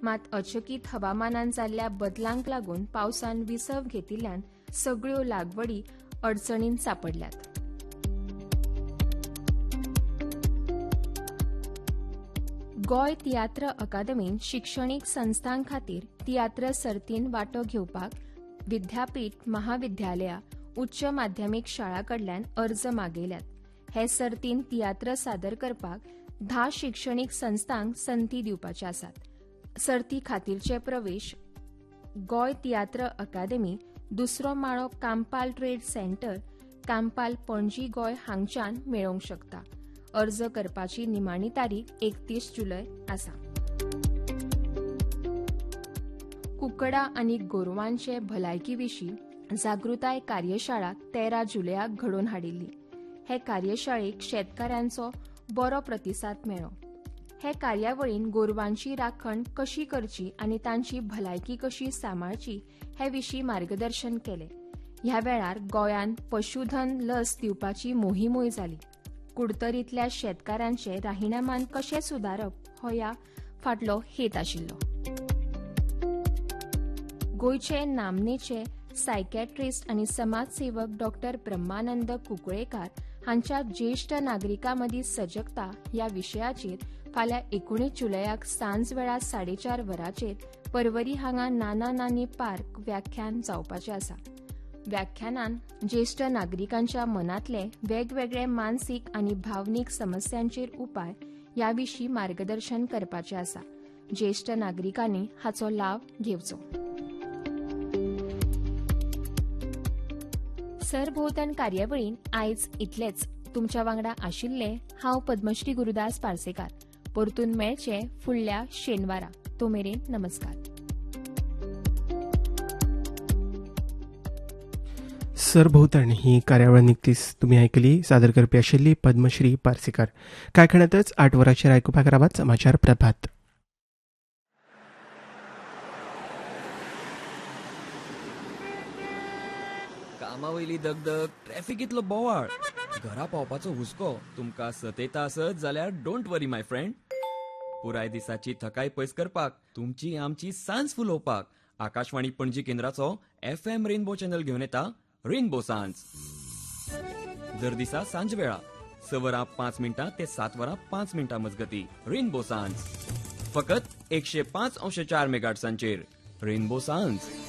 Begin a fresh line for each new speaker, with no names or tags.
मात अचकीत हवामानान जाल्ल्या बदलांक लागून पावसान विसव घेतिल्ल्यान सगळ्यो लागवडी अडचणींत सांपडल्यात. गोंय तियात्र अकादमीन शिक्षणीक संस्थां खातीर तियात्र सर्तीन वांटो घेवपाक विद्यापीठ, महाविद्यालया, उच्च माध्यमीक शाळा कडल्यान अर्ज मागयल्यात. हे सर्तीन तियात्र सादर करपाक 10 शिक्षणीक संस्थांक संधी दिवपाचे आसात. सर्ती खातीरचे प्रवेश गोंय तियात्र अकादमी, दुसरो माळो कांपाल ट्रेड सेंटर, कांपाल, पणजी, गोंय हांगच्यान मेळोवंक शकता. अर्ज करपाची निमाणी तारीख 31 जुलय आसा. कुकडा आनी गोरवांचे भलायकी विशीं जागृताय कार्यशाळा 13 जुलयाक घडोवन हाडिल्ली. हे कार्यशाळेक शेतकाऱ्यांचो बरो प्रतिसाद मेळ्ळो. हे कार्यावळीन गोरवांची राखण कशी करची आनी तांची भलायकी कशी सांबाळची हे विशीं मार्गदर्शन केलें. ह्या वेळार गोंयांत पशुधन लस दिवपाची मोहीमूय जाली. कुडतरींतल्या शेतकाऱ्यांचे राहणीमान कशें सुदारप हो ह्या फाटलो हेत आशिल्लो. गोंयचे नामनेचे सायकॅट्रिस्ट आनी समाजसेवक डॉ. ब्रह्मानंद कुंकळेकार हांच्या ज्येश्ठ नागरिकां मदीं सजगता ह्या विशयाचेर फाल्यां 19 जुलयाक सांजवेळा 4:30 वरांचेर परवरी हांगा नाना नानी पार्क व्याख्यान जावपाचें आसा. व्याख्यानान ज्येश्ठ नागरिकांच्या मनांतले वेगवेगळे मानसीक आनी भावनीक समस्यांचेर उपाय ह्या विशीं मार्गदर्शन करपाचें आसा. ज्येश्ठ नागरिकांनी हाचो लाव घेवचो. सरभोंवतण कार्यावळीन आयज इतलेच. तुमच्या वांगडा आशिल्ले हांव पद्मश्री गुरुदास पार्सेकार. परतून मेळचे फुडल्या शेनवारा. तो मेरेन नमस्कार.
सरभोंवतण ही कार्यावळ निकतीच तुमी आयकली. सादर करपी आशिल्ली पद्मश्री पार्सेकार. कांय खणातच 8 वरांचेर आयकुपाक रावात समाचार प्रभात.
कामावयली दगदग, ट्रॅफिकींतलो बोवाळ, घरा पावपाचो हुस्को तुमकां सतयता आसत जाल्यार डोंट वरी माय फ्रेंड. पुराय दिसाची थकाय पयस करपाक, तुमची आमची सांज फुलोवपाक Akashvani Panaji केंद्राचो FM rainbow channel घेवन येता रेनबो सांज. दर दिसा सांज वेळा 6 वरां 5 मिनटां ते 7 वरां 5 मिनटां मजगती रेनबो सांज. फकत 105.4 मेगाहर्ट्झांचेर रेनबो सांज.